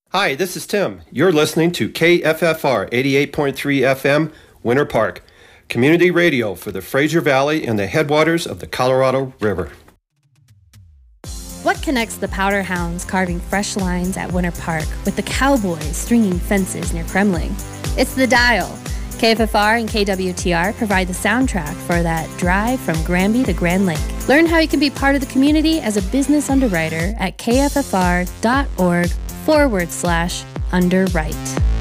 Hi, this is Tim. You're listening to KFFR 88.3 FM, Winter Park, community radio for the Fraser Valley and the headwaters of the Colorado River. What connects the Powder Hounds carving fresh lines at Winter Park with the Cowboys stringing fences near Kremling? It's the Dial. KFFR and KWTR provide the soundtrack for that drive from Granby to Grand Lake. Learn how you can be part of the community as a business underwriter at kffr.org/underwrite.